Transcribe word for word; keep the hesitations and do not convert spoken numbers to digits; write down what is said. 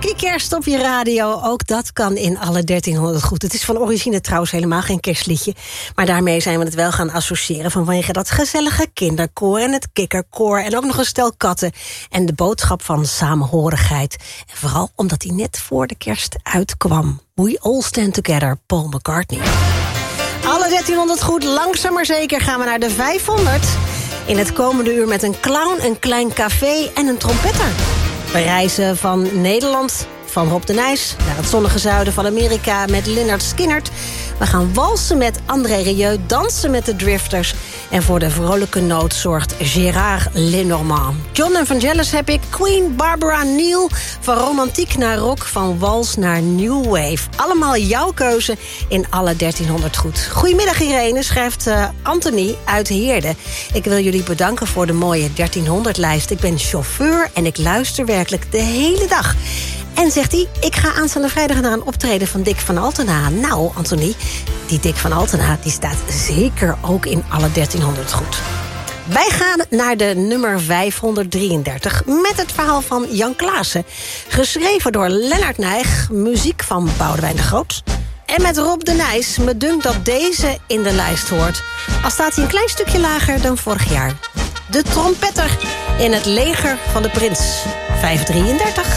die kerst op je radio. Ook dat kan in alle dertienhonderd goed. Het is van origine trouwens helemaal geen kerstliedje. Maar daarmee zijn we het wel gaan associëren vanwege dat gezellige kinderkoor en het kikkerkoor en ook nog een stel katten. En de boodschap van samenhorigheid. En vooral omdat hij net voor de kerst uitkwam. We All Stand Together, Paul McCartney. Alle dertienhonderd goed, langzaam maar zeker gaan we naar de vijfhonderd. In het komende uur met een clown, een klein café en een trompetter. We reizen van Nederland, van Rob de Nijs, naar het zonnige zuiden van Amerika met Lynyrd Skynyrd. We gaan walsen met André Rieu, dansen met de Drifters. En voor de vrolijke noot zorgt Gérard Lenormand. John en Vangelis heb ik, Queen, Barbara, Neil. Van romantiek naar rock, van wals naar new wave. Allemaal jouw keuze in alle dertienhonderd goed. Goedemiddag Irene, schrijft uh, Anthony uit Heerde. Ik wil jullie bedanken voor de mooie dertienhonderd-lijst. Ik ben chauffeur en ik luister werkelijk de hele dag. En zegt hij, ik ga aanstaande vrijdag naar een optreden van Dick van Altena. Nou, Anthony, die Dick van Altena die staat zeker ook in alle dertienhonderd goed. Wij gaan naar de nummer vijfhonderddrieëndertig met het verhaal van Jan Klaassen. Geschreven door Lennart Nijg, muziek van Boudewijn de Groot. En met Rob de Nijs, me dunkt dat deze in de lijst hoort. Al staat hij een klein stukje lager dan vorig jaar. De trompetter in het leger van de prins. vijfhonderddrieëndertig.